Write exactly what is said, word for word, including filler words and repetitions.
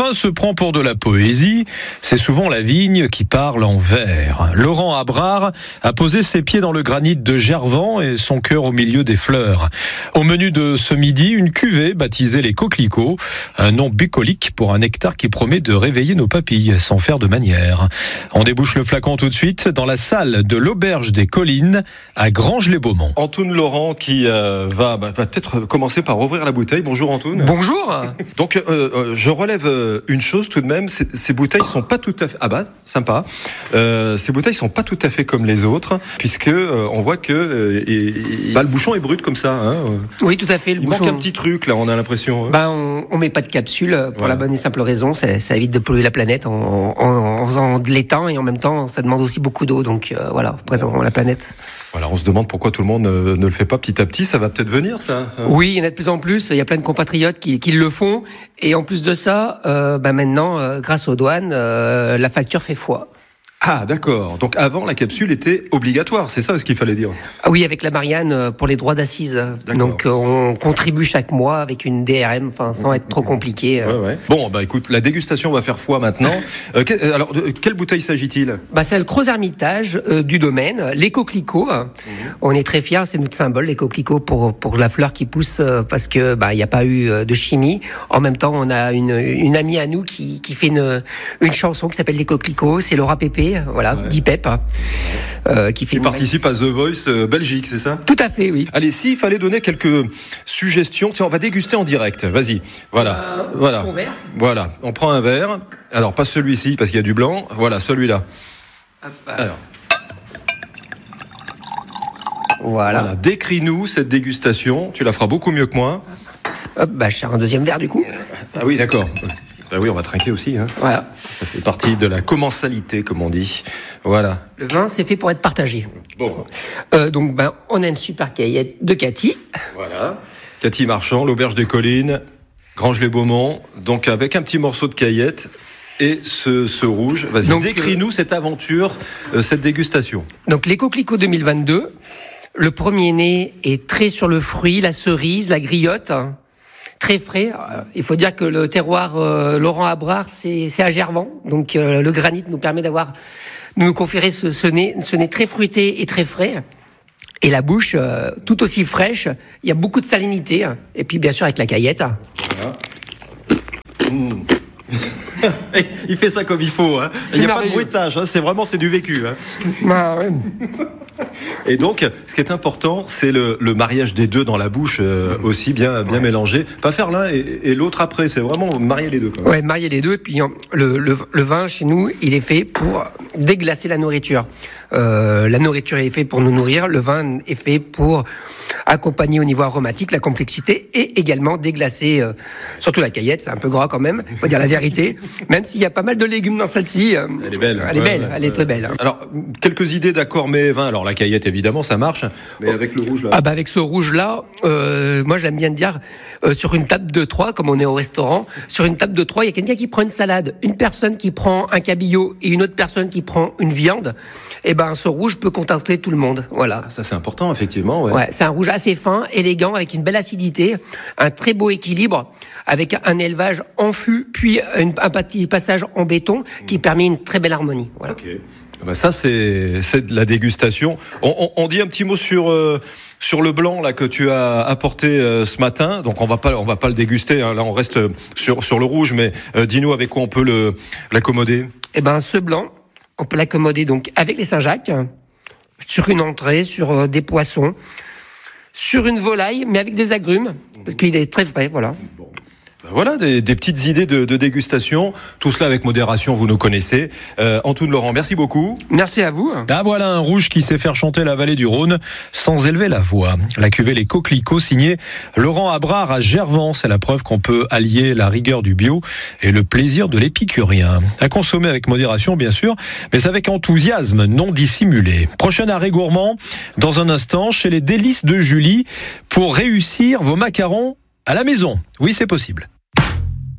vin se prend pour de la poésie, c'est souvent la vigne qui parle en vers. Laurent Abrard a posé ses pieds dans le granit de Gervans et son cœur au milieu des fleurs. Au menu de ce midi, une cuvée baptisée les Coquelicots, un nom bucolique pour un nectar qui promet de réveiller nos papilles sans faire de manière. On débouche le flacon tout de suite dans la salle de l'Auberge des Collines à Granges-les-Beaumont. Antoine Laurent qui euh, va, bah, va peut-être commencer par ouvrir la bouteille. Bonjour Antoine. Bonjour. Donc euh, euh, je relève euh, une chose tout de même, ces, ces bouteilles sont pas tout à fait... Ah bah, sympa. Euh, ces bouteilles sont pas tout à fait comme les autres, puisque euh, on voit que euh, et, et, bah, le bouchon est brut comme ça. Hein. Oui, tout à fait. Le Il bouchon... manque un petit truc là, on a l'impression. Hein. Bah, on, on met pas de capsule pour voilà. la bonne et simple raison, ça, ça évite de polluer la planète en, en, en faisant de l'étain et en même temps ça demande aussi beaucoup d'eau, donc euh, voilà, préservons la planète. Voilà, on se demande pourquoi tout le monde ne, ne le fait pas petit à petit, ça va peut-être venir ça. Hein. Oui, il y en a de plus en plus, il y a plein de compatriotes qui, qui le font, et en plus de ça, euh, bah maintenant, euh, grâce aux douanes, euh, la facture fait foi. Ah d'accord, donc avant la capsule était obligatoire, c'est ça ce qu'il fallait dire. Ah oui, avec la Marianne pour les droits d'assises. Donc on contribue chaque mois avec une D R M, enfin sans être trop compliqué. Ouais, ouais. Bon bah écoute, la dégustation va faire foi maintenant. euh, que, alors de quelle bouteille s'agit-il? Bah c'est le Gros Hermitage euh, du domaine, les Coquelicots. Mmh. On est très fiers, c'est notre symbole, les Coquelicots, pour pour la fleur qui pousse euh, parce que bah il y a pas eu euh, de chimie. En même temps, on a une une amie à nous qui qui fait une une chanson qui s'appelle les Coquelicots, c'est Laura Pépé. Voilà, ouais. d'Ipep, euh, qui fait qui participe à The Voice euh, Belgique, c'est ça? Tout à fait, oui. Allez, s'il fallait donner quelques suggestions, tiens, on va déguster en direct. Vas-y, voilà, euh, voilà, voilà. On prend un verre. Alors pas celui-ci parce qu'il y a du blanc. Voilà, celui-là. Hop, alors. Voilà. voilà. Décris-nous cette dégustation. Tu la feras beaucoup mieux que moi. Hop, bah, je sers un deuxième verre du coup. Ah oui, d'accord. Bah oui, on va trinquer aussi. Hein. Voilà. Ça fait partie de la commensalité, comme on dit. Voilà. Le vin, c'est fait pour être partagé. Bon. Euh, donc, ben, on a une super caillette de Cathy. Voilà. Cathy Marchand, l'Auberge des Collines, Granges-les-Beaumont. Donc, avec un petit morceau de caillette et ce, ce rouge. Vas-y, donc, décris-nous euh... cette aventure, euh, cette dégustation. Donc, les Coquelicots deux mille vingt-deux. Le premier né est très sur le fruit, la cerise, la griotte. Très frais. Il faut dire que le terroir euh, Laurent Abrard, c'est, c'est à Gervans. Donc euh, le granit nous permet d'avoir, de nous conférer ce, ce nez, ce nez très fruité et très frais. Et la bouche, euh, tout aussi fraîche. Il y a beaucoup de salinité. Et puis bien sûr avec la caillette. Voilà. Mmh. Il fait ça comme il faut. Hein. Il n'y a pas de bruitage. Hein. C'est vraiment c'est du vécu. Hein. Bah, ouais. Et donc, ce qui est important, c'est le, le mariage des deux dans la bouche euh, aussi bien bien ouais. mélangé. Pas faire l'un et, et l'autre après. C'est vraiment marier les deux. Quoi. Ouais, marier les deux. Et puis le, le, le vin chez nous, il est fait pour déglacer la nourriture. Euh, la nourriture est faite pour nous nourrir. Le vin est fait pour accompagner au niveau aromatique la complexité et également déglacer, euh, surtout la caillette. C'est un peu gras quand même. Faut dire la vérité. Même s'il y a pas mal de légumes dans celle-ci. Euh, elle est belle. Elle est ouais, belle. Ouais, elle est ouais. très belle. Hein. Alors, quelques idées d'accord mais vin. Alors la caillette évidemment ça marche, mais avec le rouge là. Ah bah avec ce rouge là, euh, moi j'aime bien dire euh, sur une table de trois, comme on est au restaurant, sur une table de trois, il y a quelqu'un qui prend une salade, une personne qui prend un cabillaud et une autre personne qui prend une viande. Et ben ce rouge peut contenter tout le monde. Voilà. Ça c'est important effectivement. Ouais. Ouais, c'est un rouge assez fin, élégant, avec une belle acidité, un très beau équilibre, avec un élevage en fût, puis une, un petit passage en béton qui mmh. permet une très belle harmonie. Voilà. Okay. Ben ça c'est c'est de la dégustation. On, on, on dit un petit mot sur euh, sur le blanc là que tu as apporté euh, ce matin. Donc on va pas on va pas le déguster. Hein. Là on reste sur sur le rouge, mais euh, dis-nous avec quoi on peut le l'accommoder. Eh ben ce blanc, on peut l'accommoder donc avec les Saint-Jacques, sur une entrée, sur euh, des poissons, sur une volaille, mais avec des agrumes, parce qu'il est très frais. Voilà. Bon. Voilà, des, des petites idées de, de dégustation. Tout cela avec modération, vous nous connaissez. Euh, Antoine Laurent, merci beaucoup. Merci à vous. Ah voilà un rouge qui sait faire chanter la vallée du Rhône sans élever la voix. La cuvée Les Coquelicots, signée Laurent Abrard à Gervans. C'est la preuve qu'on peut allier la rigueur du bio et le plaisir de l'épicurien. À consommer avec modération, bien sûr, mais avec enthousiasme non dissimulé. Prochain arrêt gourmand, dans un instant, chez les Délices de Julie, pour réussir vos macarons à la maison. Oui, c'est possible.